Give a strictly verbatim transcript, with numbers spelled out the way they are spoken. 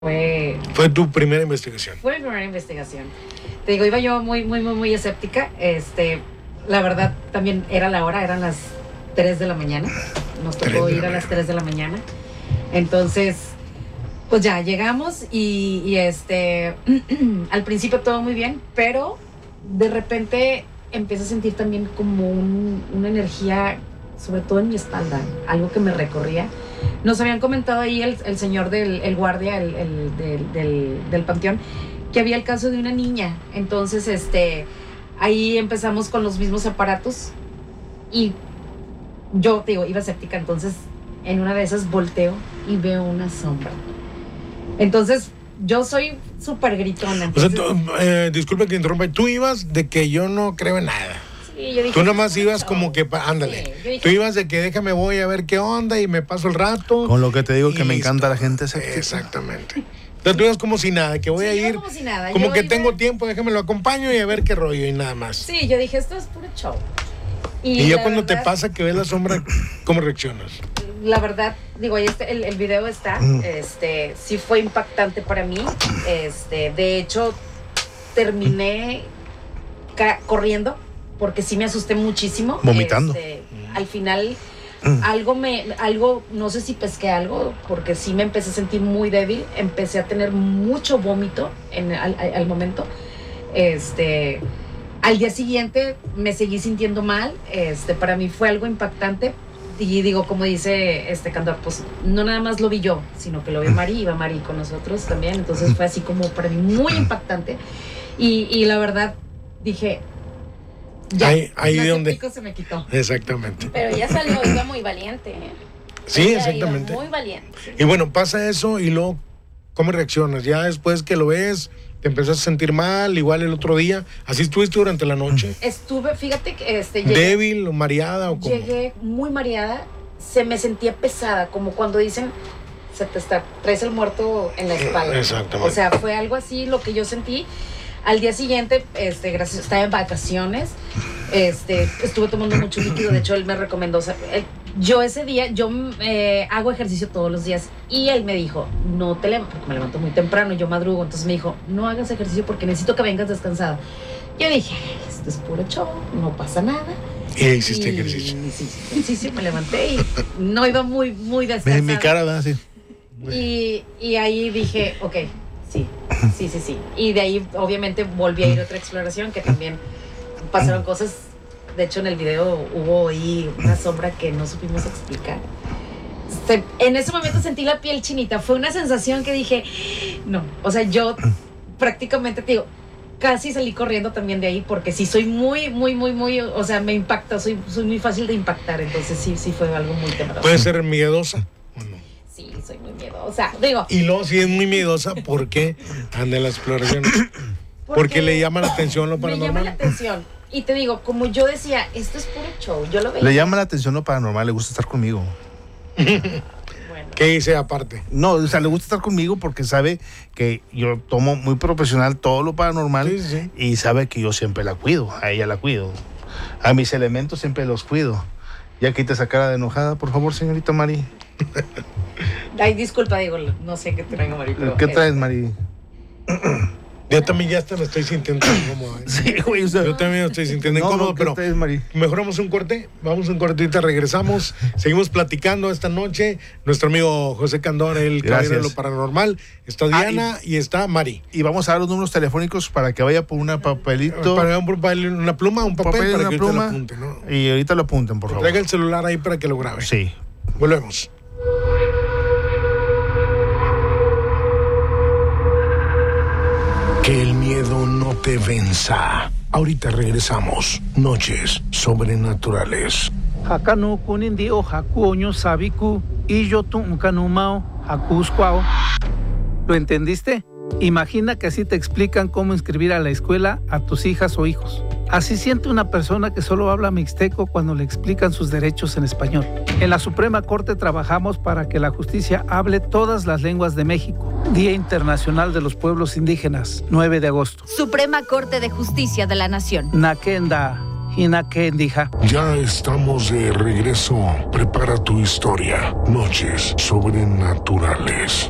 Fue, fue tu primera investigación. Fue mi primera investigación. Te digo, iba yo muy, muy, muy, muy escéptica. Este, la verdad, también era la hora, eran las tres de la mañana. Nos tocó ir a las tres de la mañana. Entonces, pues ya llegamos y, y este, al principio todo muy bien, pero de repente empiezo a sentir también como un, una energía, sobre todo en mi espalda, algo que me recorría. Nos habían comentado ahí el, el señor del el guardia el, el, del, del, del panteón que había el caso de una niña. Entonces, este, ahí empezamos con los mismos aparatos y yo, te digo, iba escéptica. Entonces, en una de esas volteo y veo una sombra. Entonces, yo soy súper gritona. Entonces, o sea, tú, eh, disculpe que interrumpa, tú ibas de que yo no creo en nada. Sí, yo dije, tú nada más ibas como que, ándale, sí, dije, tú ibas de que déjame voy a ver qué onda y me paso el rato. Con lo que te digo que listo. Me encanta la gente escéptica. Exactamente. Entonces tú ibas como si nada, que voy sí, a ir, como, si nada. como yo que iba... tengo tiempo, déjame lo acompaño y a ver qué rollo y nada más. Sí, yo dije, esto es puro show. Y, y ya cuando verdad, te pasa que ves la sombra, ¿cómo reaccionas? La verdad, digo, ahí este, el, el video está, mm. este, sí fue impactante para mí. Este, de hecho, terminé ca- corriendo porque sí me asusté muchísimo. Vomitando. Este, al final, mm. algo me, algo, no sé si pesqué algo, porque sí me empecé a sentir muy débil. Empecé a tener mucho vómito en, al, al momento. Este, al día siguiente me seguí sintiendo mal. Este, para mí fue algo impactante. Y digo, como dice este Candor, pues no nada más lo vi yo, sino que lo vio Mari, iba Mari con nosotros también. Entonces fue así como para mí muy impactante. Y, y la verdad, dije, ya, ahí, ahí de donde se me quitó. Exactamente. Pero ya salió, iba muy valiente. ¿eh? Sí, ella exactamente. Muy valiente. Y bueno, pasa eso y luego, ¿cómo reaccionas? Ya después que lo ves, te empezás a sentir mal, igual el otro día. ¿Así estuviste durante la noche? Estuve, fíjate que este, llegué, ¿débil o mareada o cómo? Llegué muy mareada, se me sentía pesada, como cuando dicen, se te está, traes el muerto en la espalda. Exactamente. O sea, fue algo así lo que yo sentí. Al día siguiente, este, gracias, estaba en vacaciones, este, estuve tomando mucho líquido. De hecho, él me recomendó, o sea, él, yo ese día, yo eh, hago ejercicio todos los días y él me dijo, no te levantes, porque me levanto muy temprano, yo madrugo, entonces me dijo, no hagas ejercicio porque necesito que vengas descansada. Yo dije, esto es puro show, no pasa nada. Y hiciste y, ejercicio. Sí, ejercicio, me levanté y no iba muy, muy descansada. En mi cara, ¿verdad? Sí. Y, y ahí dije, ok, sí, sí, sí, sí. Y de ahí, obviamente, volví a ir a otra exploración que también pasaron cosas. De hecho, en el video hubo ahí una sombra que no supimos explicar. Se, en ese momento sentí la piel chinita. Fue una sensación que dije, no. O sea, yo prácticamente, te digo, casi salí corriendo también de ahí porque sí soy muy, muy, muy, muy, o sea, me impacta. Soy, soy muy fácil de impactar. Entonces sí, sí fue algo muy temeroso. ¿Puede ser miedosa o no? Sí, soy muy miedosa. Digo. Y luego, si es muy miedosa, ¿por qué anda en la exploración? Porque, porque le llama la atención lo paranormal. Me llama la atención. Y te digo, como yo decía, esto es puro show, yo lo veía. Le llama la atención lo paranormal, le gusta estar conmigo. Bueno. ¿Qué dice aparte? No, o sea, le gusta estar conmigo porque sabe que yo tomo muy profesional todo lo paranormal. Sí, sí. Y sabe que yo siempre la cuido, a ella la cuido. A mis elementos siempre los cuido. Ya quita esa cara de enojada, por favor, señorita Mari. Ay, disculpa, digo, no sé qué traigo, Mari. Pero ¿qué traes, Mari? Yo también ya hasta me estoy sintiendo incómodo. ¿eh? Sí, güey. O sea, yo también me estoy sintiendo no, incómodo, no, pero traes, Mari? mejoramos un corte. Vamos un cortito, regresamos. Seguimos platicando esta noche. Nuestro amigo José Candor, el caballero de lo paranormal. Está Diana ah, y, y está Mari. Y vamos a dar los números telefónicos para que vaya por un papelito. Para un papel, una pluma, un papel, papel para una que pluma, lo apunten, ¿no? Y ahorita lo apunten, por favor. Traiga el celular ahí para que lo grabe. Sí. Volvemos. Que el miedo no te venza. Ahorita regresamos. Noches sobrenaturales. Hakanu kunindio hakuoño sabiku y yo tuncanumao hakuscuao. ¿Lo entendiste? Imagina que así te explican cómo inscribir a la escuela a tus hijas o hijos. Así siente una persona que solo habla mixteco cuando le explican sus derechos en español. En la Suprema Corte trabajamos para que la justicia hable todas las lenguas de México. Día Internacional de los Pueblos Indígenas, nueve de agosto. Suprema Corte de Justicia de la Nación. Nakenda, Hinakendija. Ya estamos de regreso. Prepara tu historia. Noches sobrenaturales.